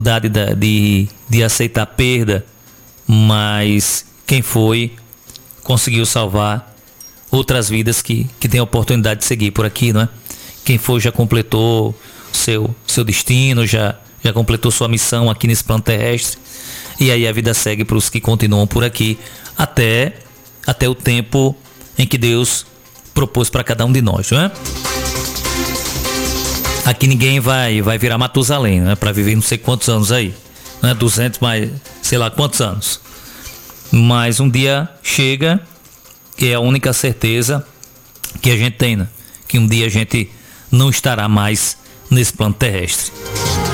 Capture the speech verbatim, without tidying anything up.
dificuldade de, de aceitar perda, mas quem foi conseguiu salvar outras vidas que, que têm a oportunidade de seguir por aqui, não é? Quem foi já completou seu, seu destino, já, já completou sua missão aqui nesse plano terrestre, e aí a vida segue para os que continuam por aqui até, até o tempo em que Deus propôs para cada um de nós, não é? Aqui ninguém vai, vai virar Matusalém, né? Para viver não sei quantos anos aí, né? duzentos mais, sei lá quantos anos. Mas um dia chega, e é a única certeza que a gente tem, né? Que um dia a gente não estará mais nesse plano terrestre.